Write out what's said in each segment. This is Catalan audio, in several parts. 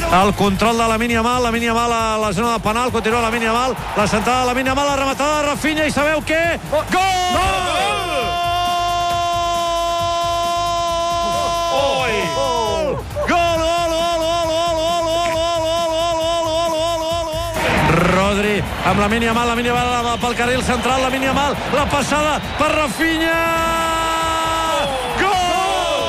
El control de Lamine Yamal a la zona de penal, continua Lamine Yamal, la centrada de Lamine Yamal, la rematada de Rafinha, i sabeu què? Gol! Rodri amb Lamine Yamal pel carril central, Lamine Yamal, la passada per Rafinha, gol!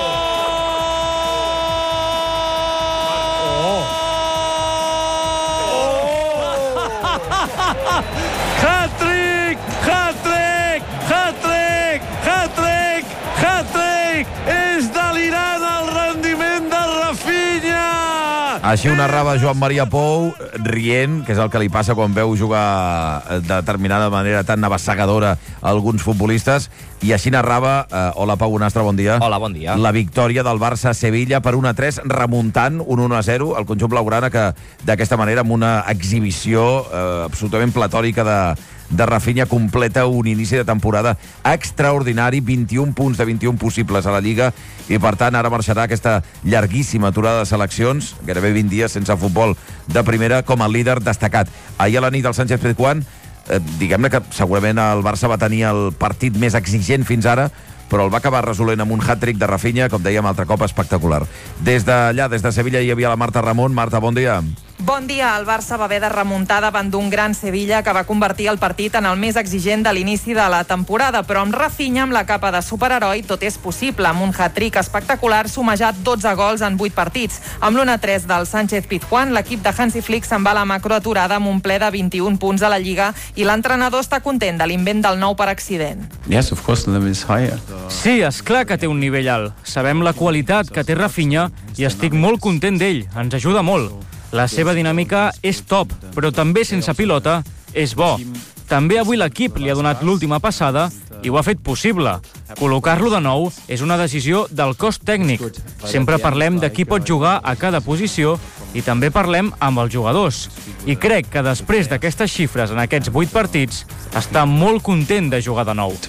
Hat-trick! Hat-trick! Hat-trick! Hat-trick! Hat-trick! És delirant el rendiment de Rafinha! Així ho narrava Joan Maria Pou, rient, que és el que li passa quan veu jugar de determinada manera tan avassagadora a alguns futbolistes, i així narrava, hola Pau Bonastre, bon dia. Hola, bon dia. La victòria del Barça a Sevilla per 1-3, remuntant un 1-0 al conjunt blaugrana, que d'aquesta manera, amb una exhibició absolutament platòrica de Rafinha, completa un inici de temporada extraordinari, 21 punts de 21 possibles a la Lliga, i per tant ara marxarà aquesta llarguíssima aturada de seleccions, gairebé 20 dies sense futbol de primera, com a líder destacat. Ahir a la nit del Sánchez-Pizjuán, diguem-ne que segurament el Barça va tenir el partit més exigent fins ara, però el va acabar resolent amb un hat-trick de Rafinha, com dèiem, altre cop espectacular. Des d'allà, des de Sevilla, hi havia la Marta Ramon. Marta, bon dia. Bon dia. El Barça va haver de remuntar davant d'un gran Sevilla que va convertir el partit en el més exigent de l'inici de la temporada, però amb Rafinha, amb la capa de superheroi, tot és possible. Amb un hat-trick espectacular, sumejat 12 gols en 8 partits. Amb l'1-3 del Sánchez-Pizjuán, l'equip de Hansi Flick se'n va a la macroaturada amb un ple de 21 punts a la Lliga, i l'entrenador està content de l'invent del nou per accident. Yes, of course, the level is higher. Sí, és clar que té un nivell alt. Sabem la qualitat que té Rafinha i estic molt content d'ell. Ens ajuda molt. La seva dinàmica és top, però també sense pilota és bo. També avui l'equip li ha donat l'última passada i ho ha fet possible. Col·locar-lo de nou és una decisió del cos tècnic. Sempre parlem de qui pot jugar a cada posició i també parlem amb els jugadors. I crec que després d'aquestes xifres en aquests 8 partits està molt content de jugar de nou.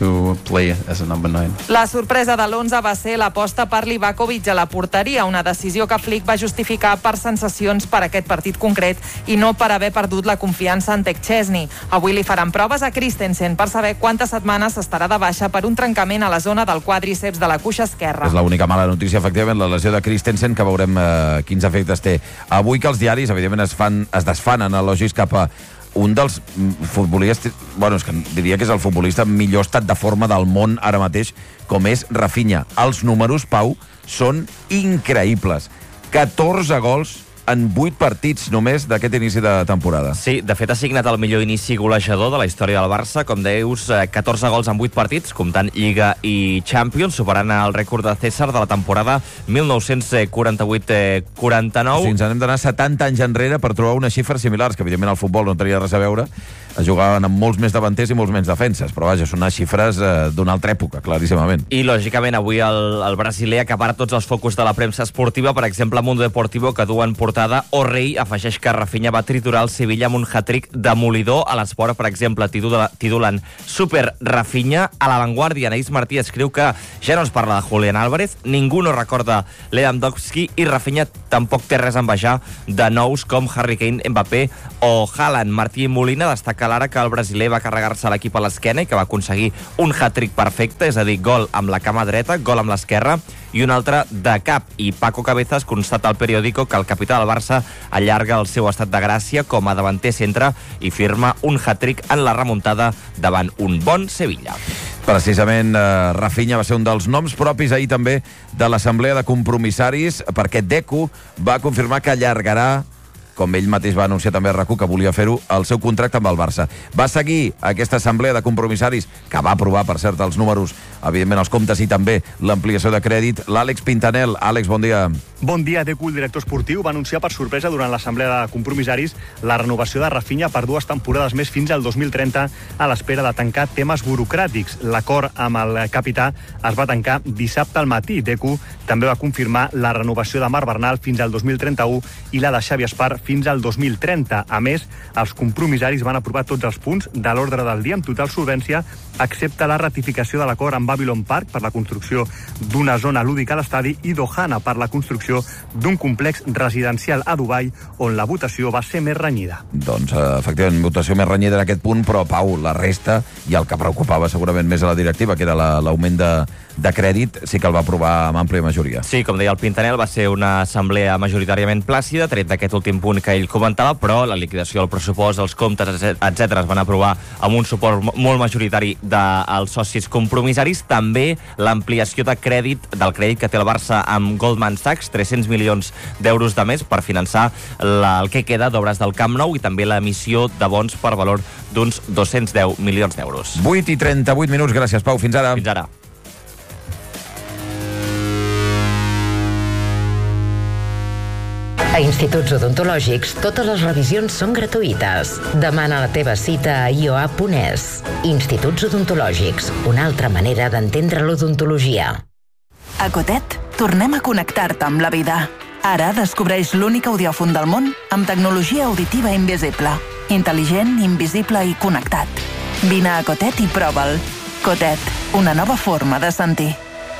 La sorpresa de l'11 va ser l'aposta per Livakovic a la porteria, una decisió que Flick va justificar per sensacions per aquest partit concret i no per haver perdut la confiança en Szczęsny. Avui li faran proves a Christensen per saber quantes setmanes estarà de baixa per un trencament a la zona del quàdriceps de la cuixa esquerra. És l'única mala notícia, efectivament, la lesió de Christensen, que veurem quins efectes té. Avui que els diaris, evidentment, es desfan en elogis cap a un dels futbolistes, bueno, és que diria que és el futbolista en millor estat de forma del món ara mateix, com és Rafinha. Els números, Pau, són increïbles. 14 gols en 8 partits només d'aquest inici de temporada. Sí, de fet ha signat el millor inici golejador de la història del Barça, com deius, 14 gols en 8 partits, comptant Lliga i Champions, superant el rècord de César de la temporada 1948-49. Sí, ens n'hem d'anar 70 anys enrere per trobar unes xifres similars, que evidentment al futbol no tenia res a veure, es jugaven amb molts més davanters i molts menys defenses, però vaja, són unes xifres d'una altra època, claríssimament. I lògicament avui el brasiler acabarà tots els focus de la premsa esportiva, per exemple, Mundo Deportivo, que duen portada o Rei afegeix que Rafinha va triturar el Sevilla amb un hat-trick demolidor. A l'Esport, per exemple, titulen Super Rafinha. A l'Avantguàrdia, Anaïs Martí escriu que ja no es parla de Julián Álvarez, ningú no recorda Lewandowski i Rafinha tampoc té res a envejar de nous com Harry Kane, Mbappé o Haaland. Martí Molina destaca l'ara que el brasiler va carregar-se l'equip a l'esquena i que va aconseguir un hat-trick perfecte, és a dir, gol amb la cama dreta, gol amb l'esquerra i un altre de cap. I Paco Cabezas constata al periòdico que el capità del Barça allarga el seu estat de gràcia com a davanter centre i firma un hat-trick en la remuntada davant un bon Sevilla. Precisament, Rafinha va ser un dels noms propis ahir també de l'assemblea de compromissaris, perquè Deco va confirmar que allargarà, com ell mateix va anunciar també a RAC1 que volia fer-ho, el seu contracte amb el Barça. Va seguir aquesta assemblea de compromissaris, que va aprovar, per cert, els números, evidentment els comptes i també l'ampliació de crèdit, l'Àlex Pintanel. Àlex, bon dia. Bon dia. Deco, el director esportiu, va anunciar per sorpresa durant l'assemblea de compromissaris la renovació de Rafinha per 2 temporades més fins al 2030 a l'espera de tancar temes burocràtics. L'acord amb el capità es va tancar dissabte al matí. Deco també va confirmar la renovació de Marc Bernal fins al 2031 i la de Xavi Espar fins al 2030. A més, els compromissaris van aprovar tots els punts de l'ordre del dia amb total solvència, excepte la ratificació de l'acord amb Babylon Park per la construcció d'una zona lúdica a l'estadi i d'Ohana per la construcció d'un complex residencial a Dubai, on la votació va ser més renyida. Doncs, efectivament, votació més renyida en aquest punt, però, Pau, la resta, i el que preocupava segurament més a la directiva, que era l'augment de crèdit, sí que el va aprovar amb àmplia majoria. Sí, com deia el Pintanel, va ser una assemblea majoritàriament plàcida, tret d'aquest últim punt que ell comentava, però la liquidació del pressupost, els comptes, etc. es van aprovar amb un suport molt majoritari dels socis compromissaris. També l'ampliació del crèdit que té el Barça amb Goldman Sachs, 300 milions d'euros de més per finançar el que queda d'obres del Camp Nou, i també l'emissió de bons per valor d'uns 210 milions d'euros. 8:38 minuts, gràcies, Pau. Fins ara. Fins ara. A Instituts Odontològics, totes les revisions són gratuïtes. Demana la teva cita a ioa.es. Instituts Odontològics, una altra manera d'entendre l'odontologia. A Cotet, tornem a connectar-te amb la vida. Ara descobreix l'únic audiòfon del món amb tecnologia auditiva invisible. Intel·ligent, invisible i connectat. Vine a Cotet i prova'l. Cotet, una nova forma de sentir.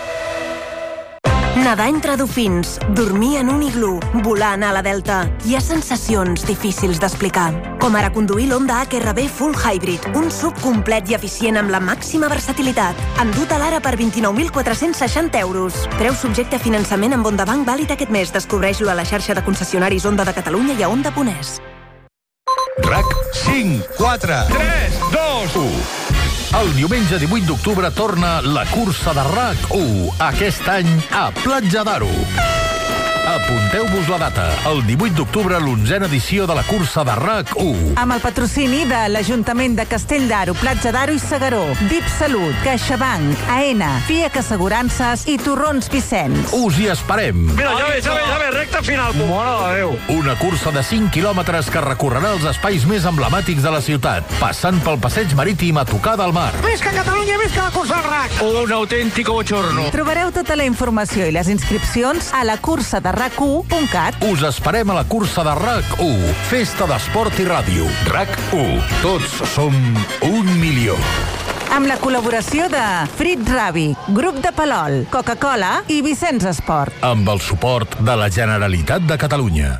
Nedar entre dofins, dormir en un iglú, volar a la Delta. Hi ha sensacions difícils d'explicar. Com ara conduir l'Honda HRV Full Hybrid, un SUV complet i eficient amb la màxima versatilitat. Endut a l'ara per 29.460 euros. Preu subjecte a finançament amb Honda Bank vàlid aquest mes. Descobreix-lo a la xarxa de concessionaris Honda de Catalunya i a Honda.es. RAC 5, 4, 3, 2, 1. El diumenge 18 d'octubre torna la cursa de RAC1, aquest any a Platja d'Aro. Apunteu-vos la data, el 18 d'octubre, l'11ª edició de la cursa de RAC1. Amb el patrocini de l'Ajuntament de Castell d'Aro, Platja d'Aro i Segaró, DIP Salut, CaixaBank, AENA, FIAC Assegurances i Torrons Vicenç. Us hi esperem. Mira, ja ve, recta final. Mare de Déu. Una cursa de 5 quilòmetres que recorrerà els espais més emblemàtics de la ciutat, passant pel passeig marítim a tocar del mar. Visca Catalunya, visca la cursa del RAC. Un autèntic bochorno. Trobareu tota la informació i les inscripcions a la cursa de RAC1.cat. Us esperem a la cursa de RAC1, festa d'esport i ràdio. RAC1, tots som 1 milió. Amb la col·laboració de Frit Ravi, Grup de Palol, Coca-Cola i Vicenç Esport. Amb el suport de la Generalitat de Catalunya.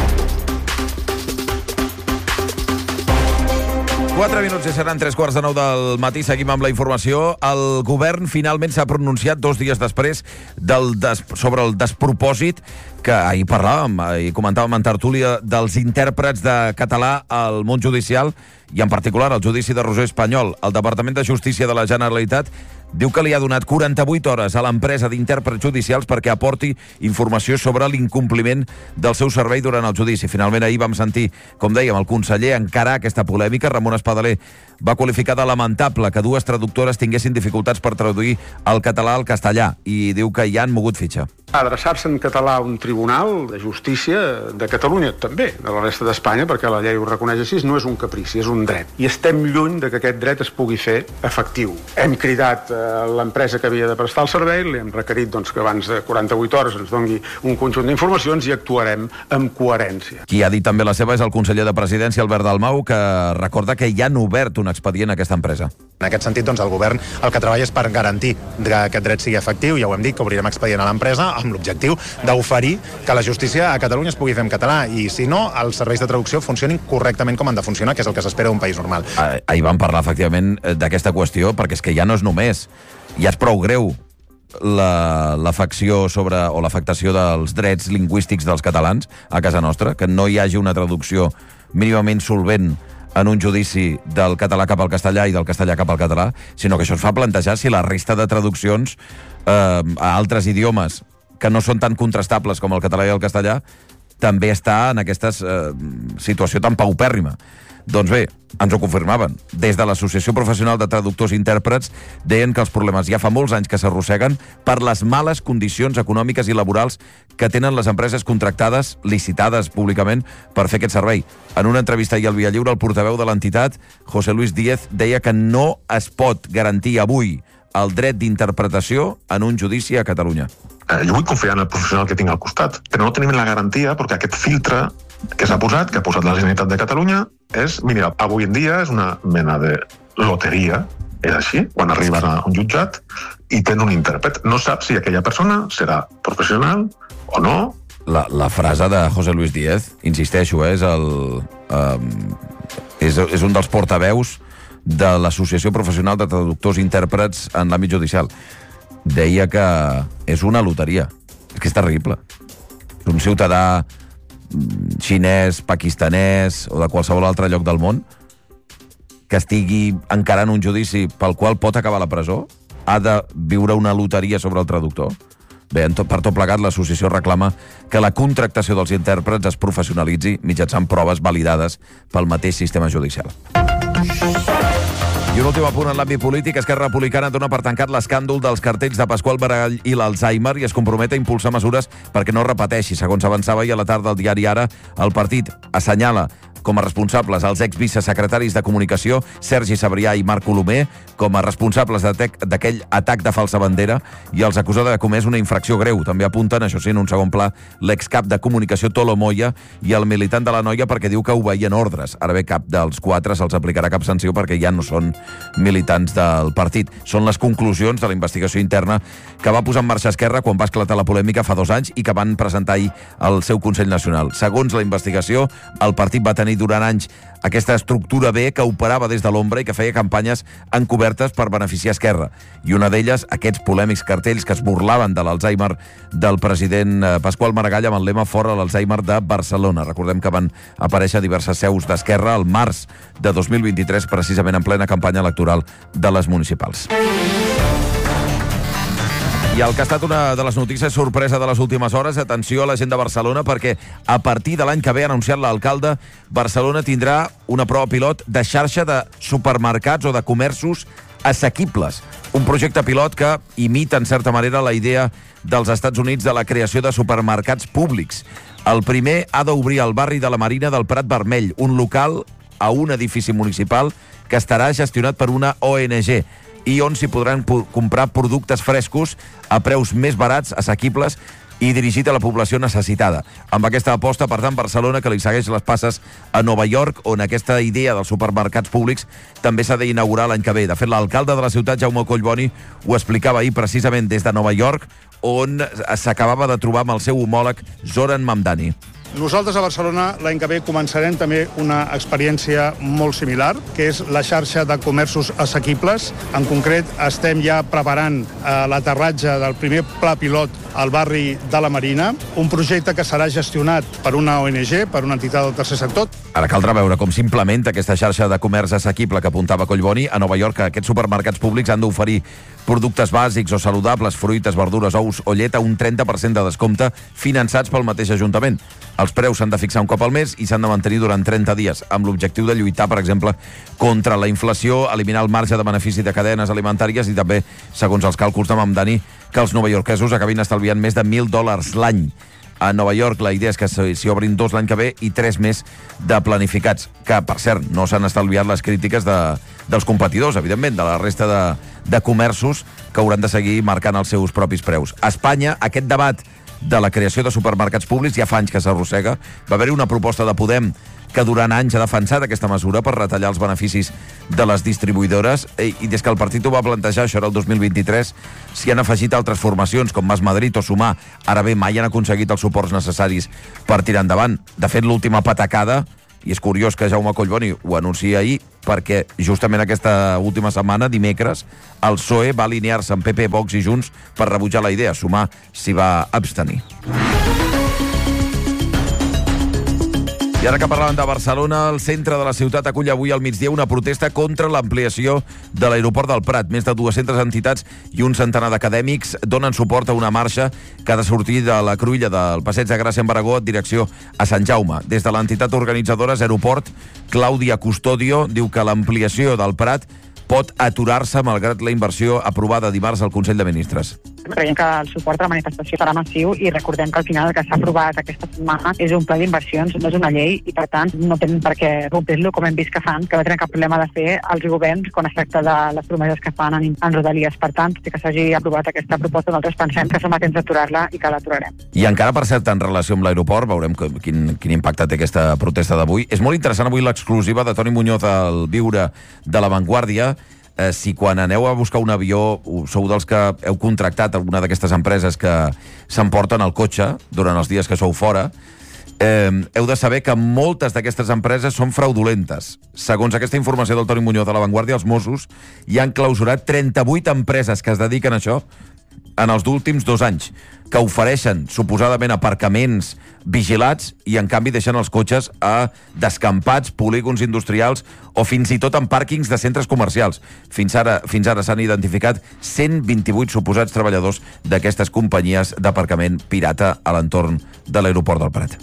4 minuts i seran 3:15 del matí. Seguim amb la informació. El govern finalment s'ha pronunciat 2 dies després sobre el despropòsit que ahir parlàvem i comentàvem en tertúlia dels intèrprets de català al món judicial i en particular el judici de Roser Espanyol. El Departament de Justícia de la Generalitat diu que li ha donat 48 hores a l'empresa d'intèrprets judicials perquè aporti informació sobre l'incompliment del seu servei durant el judici. Finalment, ahir vam sentir, com dèiem, el conseller encarar aquesta polèmica. Ramon Espadaler va qualificar de lamentable que 2 traductores tinguessin dificultats per traduir el català al castellà i diu que ja han mogut fitxa. Adreçar-se en català a un tribunal de justícia de Catalunya, també, de la resta d'Espanya, perquè la llei ho reconeix així, no és un caprici, és un dret. I estem lluny de que aquest dret es pugui fer efectiu. Hem cridat l'empresa que havia de prestar el servei, li hem requerit que abans de 48 hores ens doni un conjunt d'informacions i actuarem amb coherència. Qui ha dit també la seva és el conseller de Presidència, Albert Dalmau, que recorda que ja han obert un expedient a aquesta empresa. En aquest sentit, el govern el que treballa és per garantir que aquest dret sigui efectiu. Ja ho hem dit, que obrirem expedient a l'empresa amb l'objectiu d'oferir que la justícia a Catalunya es pugui fer en català i, si no, els serveis de traducció funcionin correctament com han de funcionar, que és el que s'espera d'un país normal. Ahir vam parlar, efectivament, d'aquesta qüestió, perquè és que ja no és només, ja és prou greu l'afecció o l'afectació dels drets lingüístics dels catalans a casa nostra, que no hi hagi una traducció mínimament solvent en un judici del català cap al castellà i del castellà cap al català, sinó que això es fa plantejar si la resta de traduccions a altres idiomes que no són tan contrastables com el català i el castellà també està en aquesta situació tan paupèrrima. Doncs bé, ens ho confirmaven. Des de l'Associació Professional de Traductors i Intèrprets deien que els problemes ja fa molts anys que s'arrosseguen per les males condicions econòmiques i laborals que tenen les empreses contractades, licitades públicament, per fer aquest servei. En una entrevista ahir al Via Lliure, el portaveu de l'entitat, José Luis Díez, deia que no es pot garantir avui el dret d'interpretació en un judici a Catalunya. Jo vull confiar en el professional que tinc al costat, però no tenim la garantia perquè aquest filtre que s'ha posat, que ha posat la Generalitat de Catalunya, és, mira, avui en dia és una mena de loteria, és així, quan arribes a un jutjat i tens un intèrpret. No saps si aquella persona serà professional o no. La frase de José Luis Díez, insisteixo, és un dels portaveus de l'Associació Professional de Traductors i Intèrprets en l'àmbit judicial. Deia que és una loteria. És que és terrible. Un ciutadà xinès, pakistanès o de qualsevol altre lloc del món que estigui encarant un judici pel qual pot acabar la presó ha de viure una loteria sobre el traductor. Bé, per tot plegat, l'associació reclama que la contractació dels intèrprets es professionalitzi mitjançant proves validades pel mateix sistema judicial. I un últim apunt en l'àmbit polític. Esquerra Republicana dona per tancat l'escàndol dels cartells de Pasqual Maragall i l'Alzheimer i es compromet a impulsar mesures perquè no repeteixi. Segons avançava ahir a la tarda al diari Ara, el partit assenyala com a responsables els exvicesecretaris de Comunicació, Sergi Sabrià i Marc Colomer, com a responsables d'aquell atac de falsa bandera, i els acusa d'haver comès una infracció greu. També apunten, això sí, en un segon pla, l'excap de Comunicació Tolo Moya i el militant de la Noia perquè diu que obeïen ordres. Ara bé, cap dels quatre se'ls aplicarà cap sanció perquè ja no són militants del partit. Són les conclusions de la investigació interna que va posar en marxa Esquerra quan va esclatar la polèmica fa 2 anys i que van presentar ahir al seu Consell Nacional. Segons la investigació, el partit va tenir durant anys aquesta estructura B que operava des de l'ombra i que feia campanyes encobertes per beneficiar Esquerra. I una d'elles, aquests polèmics cartells que es burlaven de l'Alzheimer del president Pasqual Maragall amb el lema Fora l'Alzheimer de Barcelona. Recordem que van aparèixer diverses seus d'Esquerra al març de 2023, precisament en plena campanya electoral de les municipals. I el que ha estat una de les notícies sorpresa de les últimes hores, atenció a la gent de Barcelona, perquè a partir de l'any que ve, ha anunciat l'alcalde, Barcelona tindrà una prova pilot de xarxa de supermercats o de comerços assequibles. Un projecte pilot que imita, en certa manera, la idea dels Estats Units de la creació de supermercats públics. El primer ha d'obrir al barri de la Marina del Prat Vermell, un local a un edifici municipal que estarà gestionat per una ONG i on s'hi podran comprar productes frescos a preus més barats, assequibles i dirigit a la població necessitada. Amb aquesta aposta, per tant, Barcelona, que li segueix les passes a Nova York, on aquesta idea dels supermercats públics també s'ha d'inaugurar l'any que ve. De fet, l'alcalde de la ciutat, Jaume Collboni, ho explicava ahir precisament des de Nova York, on s'acabava de trobar amb el seu homòleg Zoran Mamdani. Nosaltres a Barcelona l'any que ve començarem també una experiència molt similar, que és la xarxa de comerços assequibles. En concret, estem ja preparant l'aterratge del primer pla pilot al barri de la Marina, un projecte que serà gestionat per una ONG, per una entitat del tercer sector. Ara caldrà veure com s'implementa aquesta xarxa de comerç assequible que apuntava Collboni. A Nova York, aquests supermercats públics han d'oferir productes bàsics o saludables, fruites, verdures, ous o llet a un 30% de descompte finançats pel mateix Ajuntament. Els preus s'han de fixar un cop al mes i s'han de mantenir durant 30 dies, amb l'objectiu de lluitar, per exemple, contra la inflació, eliminar el marge de benefici de cadenes alimentàries i també, segons els càlculs de Mamdani, que els novaiorquesos acabin estalviant més de $1.000 l'any. A Nova York la idea és que s'hi obrin 2 l'any que ve i 3 més de planificats, que, per cert, no s'han estalviat les crítiques dels competidors, evidentment, de la resta de comerços que hauran de seguir marcant els seus propis preus. A Espanya, aquest debat de la creació de supermercats públics ja fa anys que s'arrossega. Va haver-hi una proposta de Podem que durant anys ha defensat aquesta mesura per retallar els beneficis de les distribuïdores i des que el partit ho va plantejar, això era el 2023, s'hi han afegit altres formacions com Mas Madrid o Sumar. Ara bé, mai han aconseguit els suports necessaris per tirar endavant. De fet, l'última patacada, i és curiós que Jaume Collboni ho anuncia ahir, perquè justament aquesta última setmana, dimecres, el PSOE va alinear-se amb PP, Vox i Junts per rebutjar la idea. Sumar s'hi va abstenir. I ara que parlàvem de Barcelona, el centre de la ciutat acull avui al migdia una protesta contra l'ampliació de l'aeroport del Prat. Més de 200 entitats i un centenar d'acadèmics donen suport a una marxa que ha de sortir de la cruïlla del Passeig de Gràcia en Baragó en direcció a Sant Jaume. Des de l'entitat organitzadora Aeroport, Clàudia Custodio diu que l'ampliació del Prat pot aturar-se malgrat la inversió aprovada dimarts al Consell de Ministres. Creiem que el suport a la manifestació serà massiu i recordem que al final el que s'ha aprovat aquesta setmana és un pla d'inversions, no és una llei, i per tant no tenen per què rompir-lo, com hem vist que fan, que no tenen cap problema de fer els governs quan es tracta de les promeses que fan en Rodalies. Per tant, tot i que s'hagi aprovat aquesta proposta, nosaltres pensem que som a temps d'aturar-la i que l'aturarem. I encara, per cert, en relació amb l'aeroport, veurem quin impacte té aquesta protesta d'avui. És molt interessant avui l'exclusiva de Toni Muñoz al Viure de La Vanguardia. Si quan aneu a buscar un avió sou dels que heu contractat alguna d'aquestes empreses que s'emporten el cotxe durant els dies que sou fora, heu de saber que moltes d'aquestes empreses són fraudulentes. Segons aquesta informació del Toni Muñoz de La Vanguardia, els Mossos hi han clausurat 38 empreses que es dediquen a això en els últims 2 anys, que ofereixen suposadament aparcaments vigilats i en canvi deixen els cotxes a descampats, polígons industrials o fins i tot en pàrquings de centres comercials. Fins ara s'han identificat 128 suposats treballadors d'aquestes companyies d'aparcament pirata a l'entorn de l'aeroport del Prat.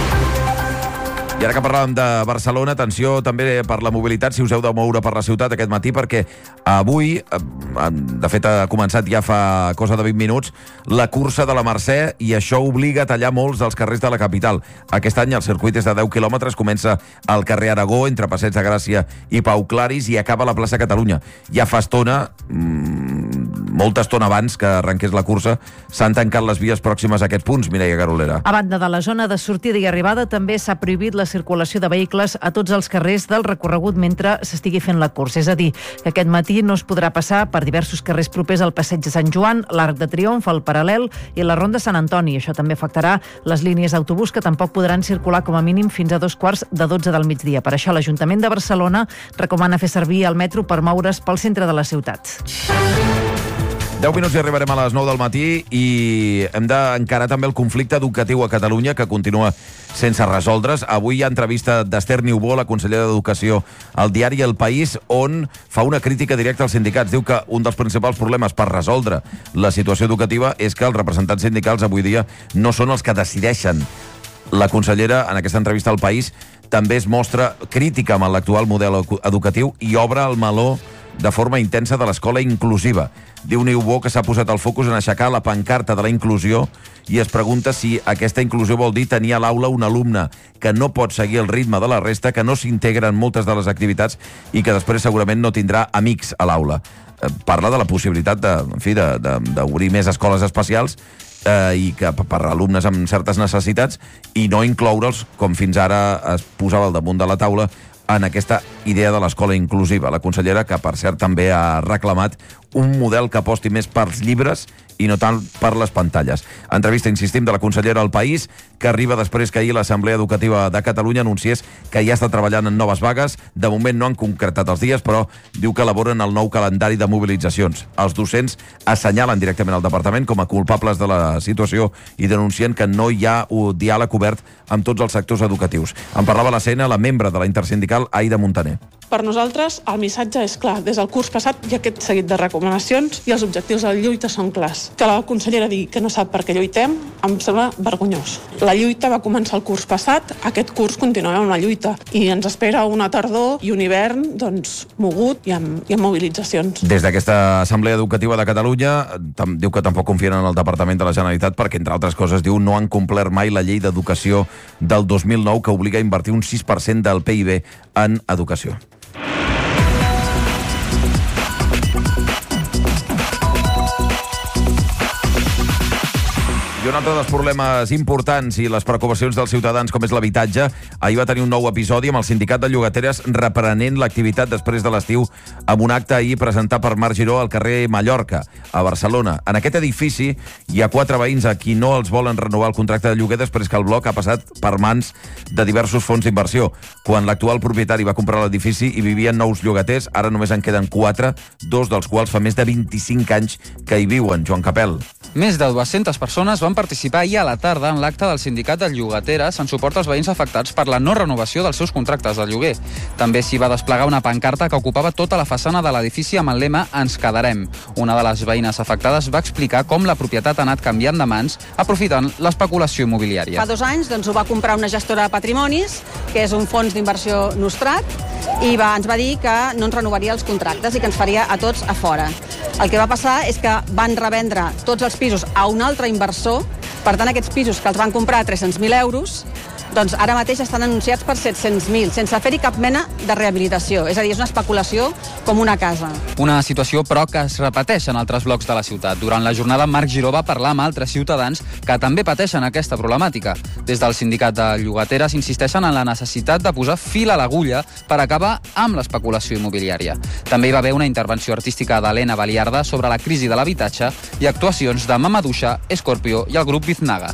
I ara que parlàvem de Barcelona, atenció també per la mobilitat, si us heu de moure per la ciutat aquest matí, perquè avui, de fet ha començat ja fa cosa de 20 minuts, la cursa de la Mercè, i això obliga a tallar molts dels carrers de la capital. Aquest any el circuit és de 10 quilòmetres, comença al carrer Aragó, entre Passeig de Gràcia i Pau Claris, i acaba a la plaça Catalunya. Ja fa estona, molta estona abans que arrenqués la cursa, s'han tancat les vies pròximes a aquests punts, Mireia Garolera. A banda de la zona de sortida i arribada, també s'ha prohibit la circulació de vehicles a tots els carrers del recorregut mentre s'estigui fent la cursa. És a dir, que aquest matí no es podrà passar per diversos carrers propers al Passeig de Sant Joan, l'Arc de Triomf, el Paral·lel i la Ronda Sant Antoni. Això també afectarà les línies d'autobús, que tampoc podran circular com a mínim fins a 2:15 del migdia. Per això l'Ajuntament de Barcelona recomana fer servir el metro per moure's pel centre de la ciutat. 10 minuts i arribarem a les 9 del matí i hem d'encarar també el conflicte educatiu a Catalunya, que continua sense resoldre's. Avui hi ha entrevista d'Esther Niubó, la consellera d'Educació, al diari El País, on fa una crítica directa als sindicats. Diu que un dels principals problemes per resoldre la situació educativa és que els representants sindicals avui dia no són els que decideixen. La consellera, en aquesta entrevista al País, també es mostra crítica amb l'actual model educatiu i obre el meló de forma intensa de l'escola inclusiva. Diu Niubó que s'ha posat el focus en aixecar la pancarta de la inclusió i es pregunta si aquesta inclusió vol dir tenir a l'aula un alumne que no pot seguir el ritme de la resta, que no s'integra en moltes de les activitats i que després segurament no tindrà amics a l'aula. Parla de la possibilitat d'obrir més escoles especials i que per alumnes amb certes necessitats i no incloure'ls, com fins ara es posava al damunt de la taula, en aquesta idea de l'escola inclusiva. La consellera, que per cert també ha reclamat un model que aposti més pels llibres i no tant per les pantalles. Entrevista, insistim, de la consellera al País, que arriba després que ahir l'Assemblea Educativa de Catalunya anunciés que ja està treballant en noves vagues. De moment no han concretat els dies, però diu que elaboren el nou calendari de mobilitzacions. Els docents assenyalen directament al departament com a culpables de la situació i denuncien que no hi ha un diàleg obert amb tots els sectors educatius. En parlava a l'escena la membre de la intersindical, Aida Montaner. Per nosaltres, el missatge és clar. Des del curs passat hi ha aquest seguit de recomanacions i els objectius de la lluita són clars. Que la consellera digui que no sap per què lluitem em sembla vergonyós. La lluita va començar el curs passat, aquest curs continuem amb la lluita i ens espera una tardor i un hivern mogut i amb mobilitzacions. Des d'aquesta Assemblea Educativa de Catalunya diu que tampoc confien en el Departament de la Generalitat perquè, entre altres coses, diu no han complert mai la llei d'educació del 2009 que obliga a invertir un 6% del PIB en educació. I un altre dels problemes importants i les preocupacions dels ciutadans, com és l'habitatge, ahir va tenir un nou episodi amb el sindicat de llogateres reprenent l'activitat després de l'estiu amb un acte ahir presentat per Marc Giró al carrer Mallorca, a Barcelona. En aquest edifici hi ha 4 veïns a qui no els volen renovar el contracte de lloguer després que el bloc ha passat per mans de diversos fons d'inversió. Quan l'actual propietari va comprar l'edifici hi vivien 9 llogaters, ara només en queden 4, 2 dels quals fa més de 25 anys que hi viuen. Joan Capel. Més de 200 persones van participar ahir a la tarda en l'acte del sindicat de llogateres en suport als veïns afectats per la no renovació dels seus contractes de lloguer. També s'hi va desplegar una pancarta que ocupava tota la façana de l'edifici amb el lema «Ens quedarem». Una de les veïnes afectades va explicar com la propietat ha anat canviant de mans aprofitant l'especulació immobiliària. Fa 2 anys ho va comprar una gestora de patrimonis, que és un fons d'inversió nostrat, i ens va dir que no ens renovaria els contractes i que ens faria a tots a fora. El que va passar és que van revendre tots els pisos a un altre inversor, per tant aquests pisos que els van comprar a 300.000 euros, doncs ara mateix estan anunciats per 700.000, sense fer-hi cap mena de rehabilitació. És a dir, és una especulació com una casa. Una situació, però, que es repeteix en altres blocs de la ciutat. Durant la jornada, Marc Giró va parlar amb altres ciutadans que també pateixen aquesta problemàtica. Des del sindicat de llogateres insisteixen en la necessitat de posar fil a l'agulla per acabar amb l'especulació immobiliària. També hi va haver una intervenció artística d'Helena Baliarda sobre la crisi de l'habitatge i actuacions de Mamadouxa, Scorpio i el grup Biznaga.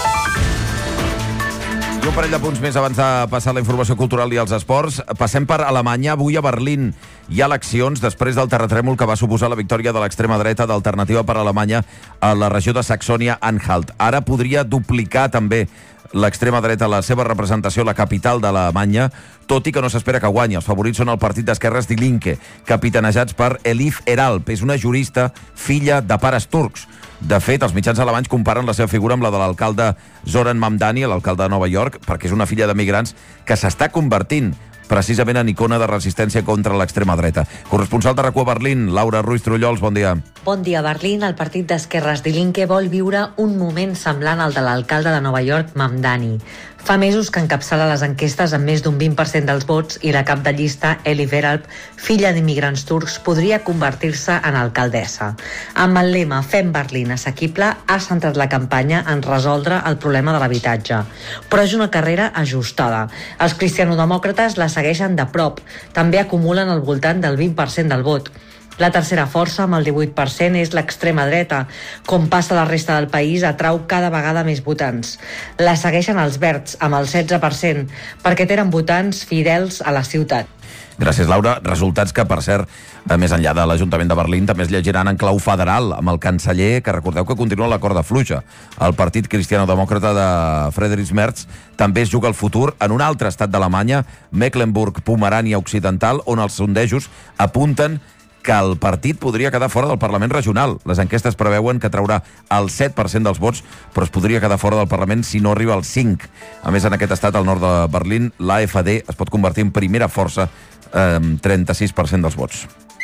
Un parell de punts més abans de passar la informació cultural i els esports. Passem per Alemanya. Avui a Berlín hi ha eleccions després del terratrèmol que va suposar la victòria de l'extrema dreta d'Alternativa per Alemanya a la regió de Saxònia-Anhalt. Ara podria duplicar també l'extrema dreta la seva representació a la capital d'Alemanya, tot i que no s'espera que guanyi. Els favorits són el partit d'esquerres Die Linke, capitanejats per Elif Eralp. És una jurista, filla de pares turcs. De fet, els mitjans alemanys comparen la seva figura amb la de l'alcalde Zoran Mamdani, l'alcalde de Nova York, perquè és una filla de migrants que s'està convertint precisament en icona de resistència contra l'extrema dreta. Corresponsal de RAC1 a Berlín, Laura Ruiz Trullols, bon dia. Bon dia. A Berlín, el partit d'esquerres Die Linke vol viure un moment semblant al de l'alcalde de Nova York, Mamdani. Fa mesos que encapçala les enquestes amb més d'un 20% dels vots i la cap de llista, Elif Eralp, filla d'immigrants turcs, podria convertir-se en alcaldessa. Amb el lema Fem Berlín assequible, ha centrat la campanya en resoldre el problema de l'habitatge. Però és una carrera ajustada. Els cristianodemòcrates la segueixen de prop. També acumulen al voltant del 20% del vot. La tercera força, amb el 18%, és l'extrema dreta. Com passa a la resta del país, atrau cada vegada més votants. La segueixen els verds, amb el 16%, perquè tenen votants fidels a la ciutat. Gràcies, Laura. Resultats que, per cert, més enllà de l'Ajuntament de Berlín, també es llegiran en clau federal, amb el canceller, que recordeu que continua la corda fluixa. El partit cristianodemòcrata de Friedrich Merz també es juga el futur en un altre estat d'Alemanya, Mecklenburg-Pomerània Occidental, on els sondejos apunten que el partit podria quedar fora del Parlament regional. Les enquestes preveuen que traurà el 7% dels vots, però es podria quedar fora del Parlament si no arriba al 5%. A més, en aquest estat, al nord de Berlín, l'AfD es pot convertir en primera força amb 36% dels vots.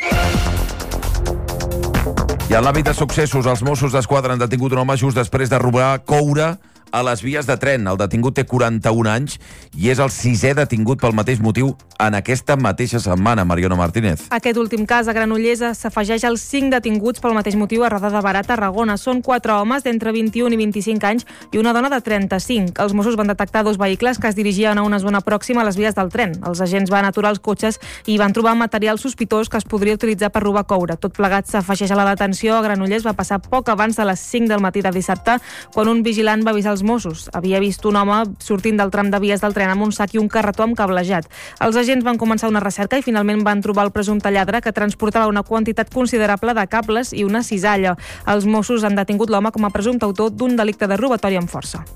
I en l'àmbit de successos, els Mossos d'Esquadra han detingut un home just després de robar coure a les vies de tren. El detingut té 41 anys i és el 6è detingut pel mateix motiu en aquesta mateixa setmana, Mariona Martínez. Aquest últim cas a Granollers s'afegeix als 5 detinguts pel mateix motiu a Roda de Barà, Tarragona. Són 4 homes d'entre 21 i 25 anys i una dona de 35. Els Mossos van detectar 2 vehicles que es dirigien a una zona pròxima a les vies del tren. Els agents van aturar els cotxes i van trobar material sospitós que es podria utilitzar per robar coure. Tot plegat s'afegeix a la detenció a Granollers. Va passar poc abans de les 5 del matí de dissabte, quan un vigilant va avisar els Mossos. Havia vist un home sortint del tram de vies del tren amb un sac i un carretó amb cablejat. Els agents van començar una recerca i finalment van trobar el presumpte lladre, que transportava una quantitat considerable de cables i una cisalla. Els Mossos han detingut l'home com a presumpte autor d'un delicte de robatori amb força.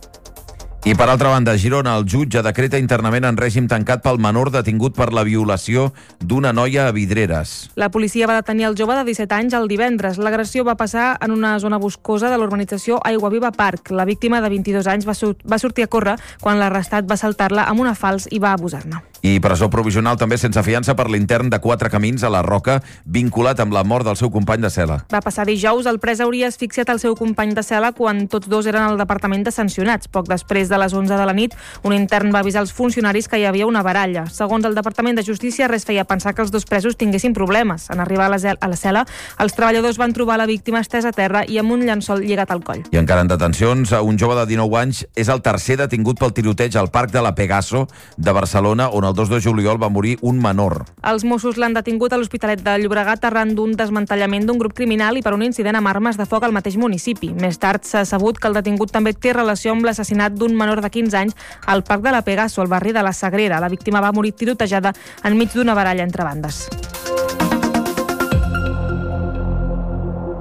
I per altra banda, a Girona, el jutge decreta internament en règim tancat pel menor detingut per la violació d'una noia a Vidreres. La policia va detenir el jove de 17 anys el divendres. L'agressió va passar en una zona boscosa de l'urbanització Aiguaviva Park. La víctima de 22 anys va sortir a córrer quan l'arrestat va saltar-la amb una falç i va abusar-ne. I presó provisional també sense fiança per l'intern de 4 Camins a la Roca, vinculat amb la mort del seu company de cel·la. Va passar dijous, el pres hauria asfixiat el seu company de cel·la quan tots dos eren al departament de sancionats. Poc després de les 11 de la nit, un intern va avisar els funcionaris que hi havia una baralla. Segons el Departament de Justícia, res feia pensar que els dos presos tinguessin problemes. En arribar a la cel·la, els treballadors van trobar la víctima estesa a terra i amb un llençol lligat al coll. I encara en detencions, un jove de 19 anys és el tercer detingut pel tiroteig al Parc de la Pegaso de Barcelona, on el 2 de juliol va morir un menor. Els Mossos l'han detingut a l'Hospitalet de Llobregat arran d'un desmantellament d'un grup criminal i per un incident amb armes de foc al mateix municipi. Més tard s'ha sabut que el detingut també té relació amb l'assassinat d'un menor de 15 anys al Parc de la Pegaso, al barri de la Sagrera. La víctima va morir tirotejada enmig d'una baralla entre bandes.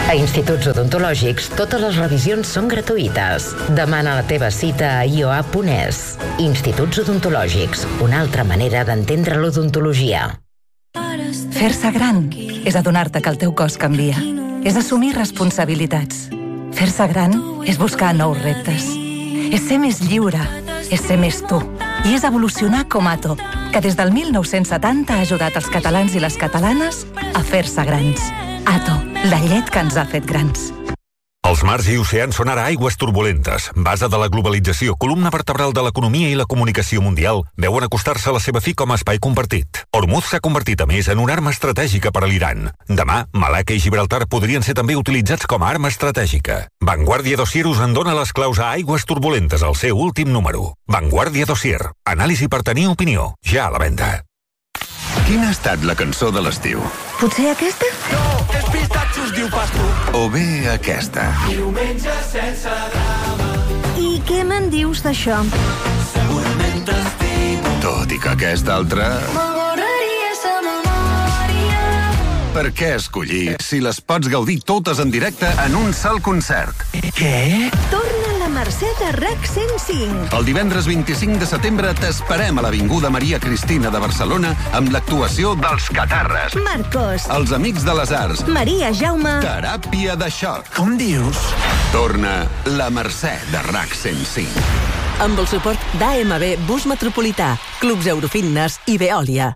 A Instituts Odontològics, totes les revisions són gratuïtes. Demana la teva cita a ioa.es. Instituts Odontològics, una altra manera d'entendre l'odontologia. Fer-se gran és adonar-te que el teu cos canvia. És assumir responsabilitats. Fer-se gran és buscar nous reptes. És ser més lliure. És ser més tu. I és evolucionar com Ato, que des del 1970 ha ajudat els catalans i les catalanes a fer-se grans. Ato, la llet que ens ha fet grans. Els mars i oceans són ara aigües turbulentes. Base de la globalització, columna vertebral de l'economia i la comunicació mundial, veuen acostar-se a la seva fi com a espai compartit. Hormuz s'ha convertit, a més, en una arma estratègica per a l'Iran. Demà, Malacca i Gibraltar podrien ser també utilitzats com a arma estratègica. Vanguardia Dossier us en dona les claus a aigües turbulentes, al seu últim número. Vanguardia Dossier. Anàlisi per tenir opinió. Ja a la venda. Quina ha estat la cançó de l'estiu? Potser aquesta? No, és pistatxos, diu Pasto. O bé aquesta. Diumenge sense drama. I què me'n dius d'això? Segurament t'estimo. Tot i que aquesta altra... M'avorreria sa memòria. Per què escollir si les pots gaudir totes en directe en un sol concert? Què? Torna la Mercè de RAC 105. El divendres 25 de setembre t'esperem a l'Avinguda Maria Cristina de Barcelona amb l'actuació dels Catarres. Marcos. Els Amics de les Arts. Maria Jaume. Teràpia de xoc. Com dius? Torna la Mercè de RAC 105. Amb el suport d'AMB Bus Metropolità, Clubs Eurofitness i Veolia.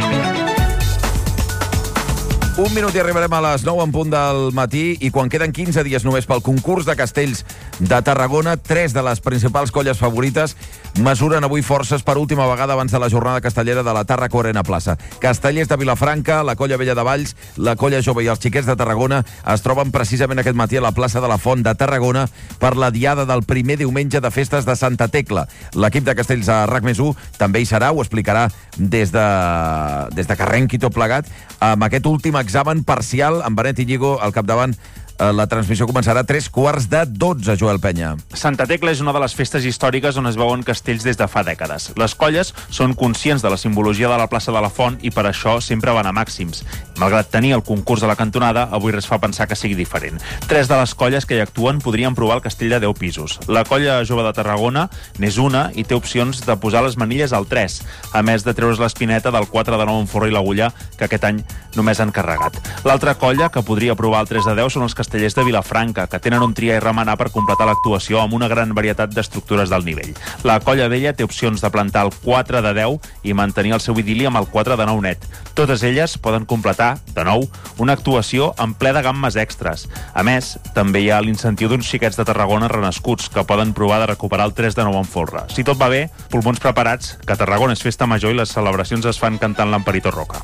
Un minut i arribarem a les 9 en punt del matí i quan queden 15 dies només pel concurs de castells de Tarragona, 3 de les principals colles favorites mesuren avui forces per última vegada abans de la jornada castellera de la Tàrraco Arena Plaça. Castellers de Vilafranca, la Colla Vella de Valls, la Colla Jove i els Xiquets de Tarragona es troben precisament aquest matí a la plaça de la Font de Tarragona per la diada del primer diumenge de festes de Santa Tecla. L'equip de castells a RAC+1 també hi serà, ho explicarà des de que arrenqui tot plegat amb aquest últim examen parcial amb Benet Iñigo al capdavant. La transmissió començarà a 11:45, Joel Penya. Santa Tecla és una de les festes històriques on es veuen castells des de fa dècades. Les colles són conscients de la simbologia de la plaça de la Font i per això sempre van a màxims. Malgrat tenir el concurs de la cantonada, avui res fa pensar que sigui diferent. 3 de les colles que hi actuen podrien provar el castell de 10 pisos. La Colla Jove de Tarragona n'és una i té opcions de posar les manilles al 3, a més de treure's l'espineta del 4 de 9 en forro i l'agulla, que aquest any només han carregat. L'altra colla que podria provar el 3 de 10 són els castellers de Vilafranca, que tenen un triar i remenar per completar l'actuació amb una gran varietat d'estructures d'alt nivell. La Colla Vella té opcions de plantar el 4 de 10 i mantenir el seu idili amb el 4 de 9 net. Totes elles poden completar, de nou, una actuació en ple de gammes extras. A més, també hi ha l'incentiu d'uns xiquets de Tarragona renascuts que poden provar de recuperar el 3 de 9 en folre. Si tot va bé, pulmons preparats, que Tarragona és festa major i les celebracions es fan cantant l'Amparito Roca.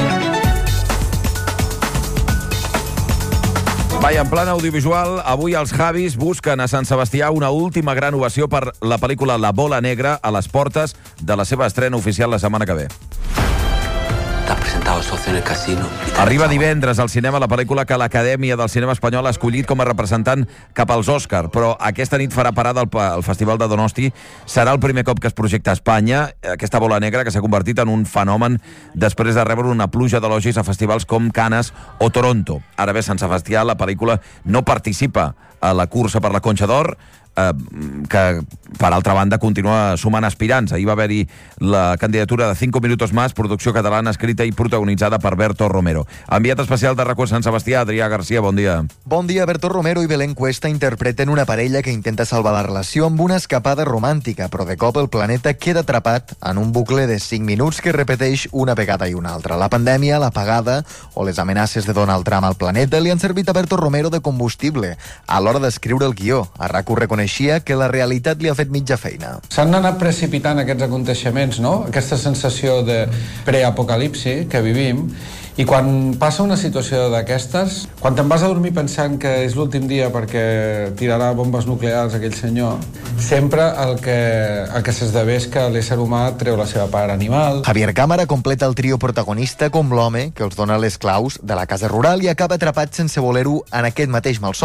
Vai, en plan audiovisual, avui els Javis busquen a Sant Sebastià una última gran ovació per la pel·lícula La Bola Negra a les portes de la seva estrena oficial la setmana que ve. T'ha presentat socio en el casino. Arriba divendres al cinema la pel·lícula que l'Acadèmia del Cinema Espanyol ha escollit com a representant cap als Òscar, però aquesta nit farà parada al Festival de Donosti. Serà el primer cop que es projecta a Espanya aquesta Bola Negra, que s'ha convertit en un fenomen després de rebre una pluja d'elogis a festivals com Cannes o Toronto. Ara bé, Sant Sebastià, la pel·lícula no participa a la cursa per la Conxa d'Or, que, per altra banda, continua sumant aspirants. Ahir va haver-hi la candidatura de 5 minutos más, producció catalana escrita i protagonitzada per Berto Romero. Enviat especial de RAC1 Sant Sebastià, Adrià Garcia, bon dia. Bon dia. Berto Romero i Belén Cuesta interpreten una parella que intenta salvar la relació amb una escapada romàntica, però de cop el planeta queda atrapat en un bucle de 5 minuts que repeteix una vegada i una altra. La pandèmia, l'apagada o les amenaces de Donald Trump al planeta li han servit a Berto Romero de combustible a l'hora d'escriure el guió. A RAC1 reconeixia que la realitat li ha fet mitja feina. S'han anat precipitant aquests aconteixements, no? Aquesta sensació de preapocalipsi que vivim, i quan passa una situació d'aquestes, quan te'n vas a dormir pensant que és l'últim dia perquè tirarà bombes nuclears aquell senyor, sempre el que s'esdevé és que l'ésser humà treu la seva part animal. Javier Cámara completa el trio protagonista com l'home que els dona les claus de la casa rural i acaba atrapat sense voler-ho en aquest mateix malson.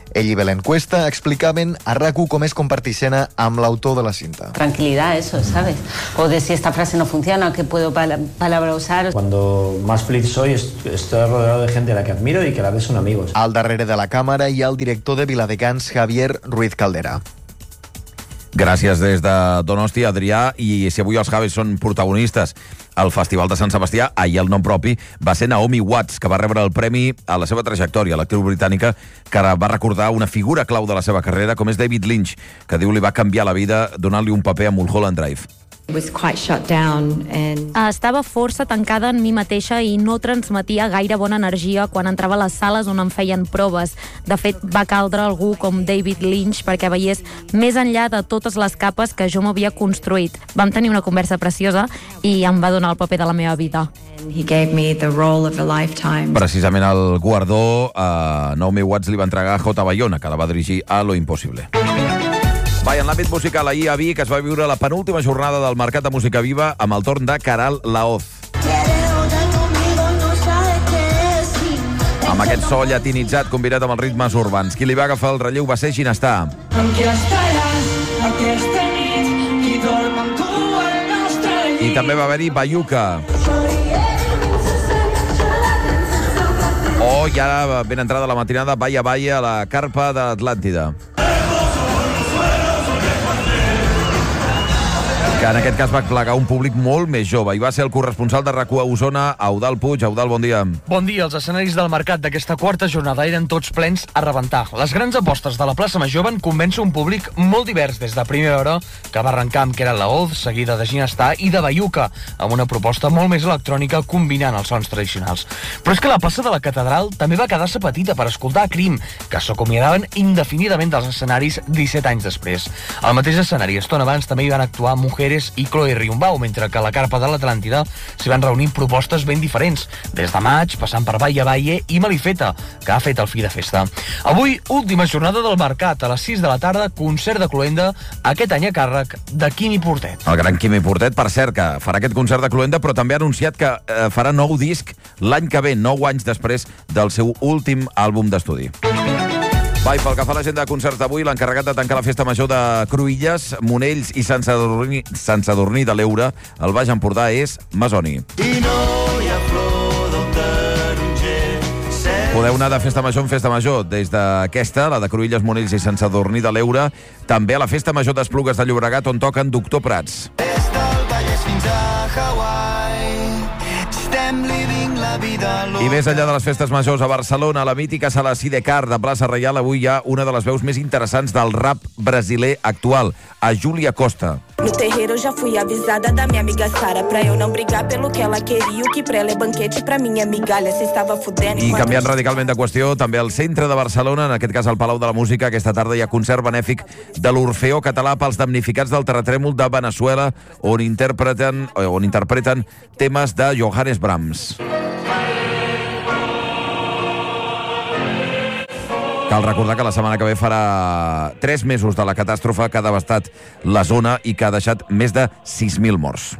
Ell i Belén Cuesta explicaven a RAC1 com és compartir escena amb l'autor de la cinta. Tranquilidad, eso, ¿sabes? O de si esta frase no funciona, ¿qué puedo palabra usar? Cuando más feliz soy, estoy rodeado de gente a la que admiro y que a la vez son amigos. Al darrere de la càmera hi ha el director de Viladecans, Javier Ruiz Caldera. Gràcies des de Donosti, Adrià, i si avui els Javes són protagonistes al Festival de Sant Sebastià, ahir el nom propi va ser Naomi Watts, que va rebre el premi a la seva trajectòria, l'actriu britànica que va recordar una figura clau de la seva carrera, com és David Lynch, que diu li va canviar la vida donant-li un paper a Mulholland Drive. Estava força tancada en mi mateixa i no transmetia gaire bona energia quan entrava a les sales on em feien proves. De fet, va caldre algú com David Lynch perquè veiés més enllà de totes les capes que jo m'havia construït. Vam tenir una conversa preciosa i em va donar el paper de la meva vida. Precisament el guardó a Naomi Watts li va entregar a J. Bayona, que la va dirigir a Lo Impossible. Va, en l'àmbit musical, ahir a Vic es va viure la penúltima jornada del Mercat de Música Viva amb el torn de Caral Laoz. Amb aquest so llatinitzat combinat amb els ritmes urbans. Qui li va agafar el relleu va ser Ginestar. I també va haver-hi Bayuca. I ara, ben entrada la matinada, Balla Balla a la carpa d'Atlàntida. Que en aquest cas va plegar un públic molt més jove i va ser el corresponsal de RAC1 a Osona, Eudald Puig. Eudald, bon dia. Bon dia. Els escenaris del mercat d'aquesta quarta jornada eren tots plens a rebentar. Les grans apostes de la plaça Major van convèncer un públic molt divers des de primera hora, que va arrencar amb Caral Laoz, seguida de Ginestar i de Bayuca, amb una proposta molt més electrònica combinant els sons tradicionals. Però és que la plaça de la Catedral també va quedar-se petita per escoltar a Crim, que s'acomiadaven indefinidament dels escenaris 17 anys després. Al mateix escenari, estona abans, també hi van actuar Mujeres i Chloe Riumbau, mentre que a la carpa de l'Atlàntida s'hi van reunir propostes ben diferents, des de Maig, passant per Balla Balla i Malifeta, que ha fet el fi de festa. Avui, última jornada del mercat, a les 6 de la tarda, concert de Cloenda, aquest any a càrrec de Quimi Portet. El gran Quimi Portet, per cert, que farà aquest concert de Cloenda, però també ha anunciat que farà nou disc l'any que ve, 9 anys després del seu últim àlbum d'estudi. Va, i pel que fa a l'agenda de concerts d'avui, l'encarregat de tancar la festa major de Cruïlles, Monells i Sant Sadurní de l'Eure, al Baix Empordà, és Masoni. Podeu anar de festa major en festa major, des d'aquesta, la de Cruïlles, Monells i Sant Sadurní de l'Eure, també a la festa major d'Esplugues de Llobregat, on toquen Doctor Prats. Des del Vallès fins a Hawaii, estem living la vida. I més enllà de les festes majors a Barcelona, a la mítica sala Sidecar de Plaça Reial, avui hi ha una de les veus més interessants del rap brasiler actual, a Júlia Costa. No terreiro eu já fui avisada da minha amiga Sara pra eu não brigar pelo que ela queria, o que pra ela é banquete pra minha migalha, se estava fudendo. I canviant radicalment de qüestió, també al centre de Barcelona, en aquest cas al Palau de la Música, aquesta tarda hi ha concert benèfic de l'Orfeó Català pels damnificats del terratrèmol de Veneçuela, on interpreten temes de Johannes Brahms. Cal recordar que la setmana que ve farà 3 mesos de la catàstrofe que ha devastat la zona i que ha deixat més de 6.000 morts.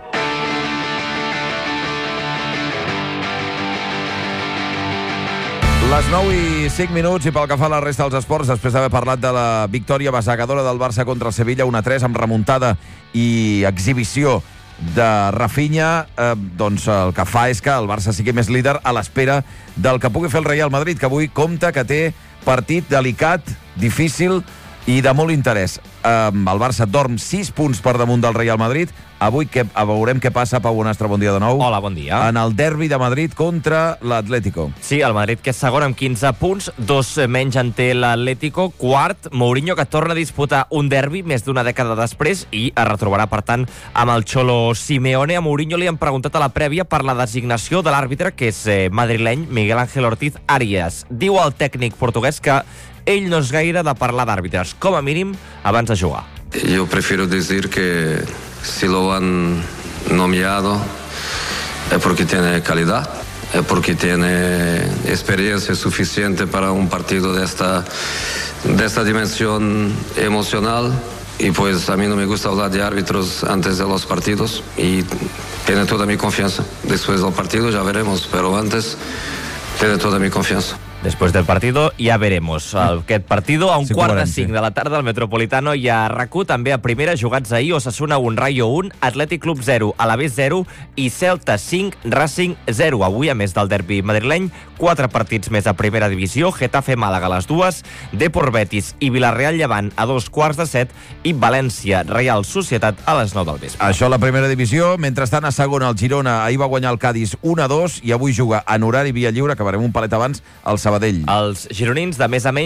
Les 9:05 i pel que fa a la resta dels esports, després d'haver parlat de la victòria basegadora del Barça contra el Sevilla, 1-3 amb remuntada i exhibició de Rafinha, doncs el que fa és que el Barça sigui més líder a l'espera del que pugui fer el Real Madrid, que avui compta que té partit delicat, difícil i de molt interès. El Barça dorm 6 punts per damunt del Real Madrid. Avui veurem què passa. Pau Bonastre, bon dia de nou. Hola, bon dia. En el derbi de Madrid contra l'Atlético. Sí, el Madrid, que és segon amb 15 punts, 2 menys en té l'Atlético, quart, Mourinho, que torna a disputar un derbi més d'una dècada després i es retrobarà, per tant, amb el Cholo Simeone. A Mourinho li han preguntat a la prèvia per la designació de l'àrbitre, que és madrileny, Miguel Ángel Ortiz Arias. Diu el tècnic portuguès que ell no és gaire de parlar d'àrbitres, com a mínim abans de jugar. Yo prefiero decir que si lo han nominado es porque tiene calidad, es porque tiene experiencia suficiente para un partido de esta dimensión emocional. Y pues a mí no me gusta hablar de árbitros antes de los partidos y tiene toda mi confianza. Después del partido ya veremos, pero antes tiene toda mi confianza. Después del partido ya veremos. Aquest partido a un quart de 5 de la tarda al Metropolitano i a RAC1 també a primera, jugats ahir, Osasuna 1, Rayo 1, Atlètic Club 0, Alavés 0 i Celta 5, Racing 0. Avui, a més del derbi madrileny, 4 partits més a primera divisió, Getafe Màlaga a les 2, Depor Betis i Villarreal Llevant a 2:15 i València Real Societat a les 9 del vespre. Això a la primera divisió. Mentrestant, a segona, el Girona ahir va guanyar el Cádiz 1-2 i avui juga en horari via lliure, acabarem un palet abans, al Sabadell. Els gironins de més a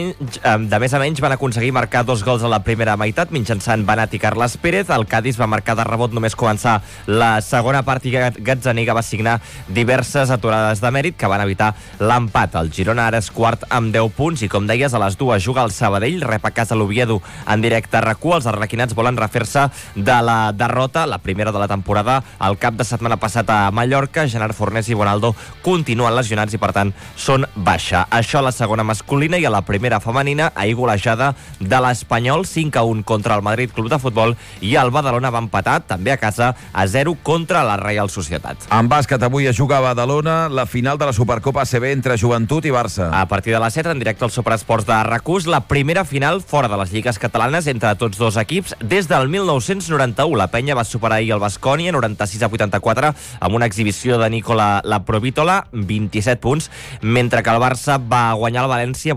menys van aconseguir marcar 2 gols a la primera meitat mitjançant Banat i Carles Pérez. El Cádiz va marcar de rebot només començar la segona part i Gazzaniga va signar diverses aturades de mèrit que van evitar l'empat. El Girona ara és quart amb 10 punts i, com deies, a les 2 juga el Sabadell, rep a casa l'Oviedo en directe a RAC1. Els arlequinats volen refer-se de la derrota, la primera de la temporada, el cap de setmana passat a Mallorca. Gerard Fornés i Bonaldo continuen lesionats i, per tant, són baixa. Això a la segona masculina, i a la primera femenina, ahir golejada de l'Espanyol 5-1 contra el Madrid Club de Futbol, i el Badalona va empatar també a casa a 0 contra la Real Societat. En bàsquet, avui es juga a Badalona la final de la Supercopa ACB entre Joventut i Barça. A partir de les 7, en directe al Superesports de RAC1, la primera final fora de les lligues catalanes entre tots dos equips des del 1991. La penya va superar ahir el Baskonia 96-84 amb una exhibició de Nicola Laprovítola, 27 punts, mentre que el Barça va guanyar el València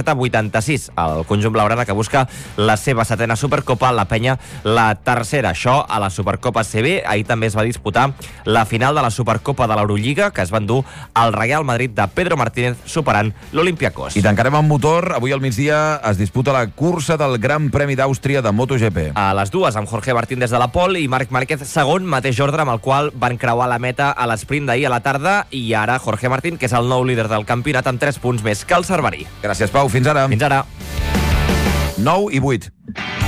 87-86. El conjunt blaugrana, que busca la seva 7ª Supercopa, la penya la tercera. Això a la Supercopa CB. Ahir també es va disputar la final de la Supercopa de l'Eurolliga, que es va endur al Real Madrid de Pedro Martínez superant l'Olympiacos. I tancarem amb motor. Avui al migdia es disputa la cursa del Gran Premi d'Àustria de MotoGP. A les 2, amb Jorge Martín des de la pole i Marc Márquez segon, mateix ordre amb el qual van creuar la meta a l'esprint d'ahir a la tarda, i ara Jorge Martín, que és el nou líder del campionat amb 3 punts més que el Cerverí. Gràcies, Pau. Fins ara. Fins ara. 9 i 8.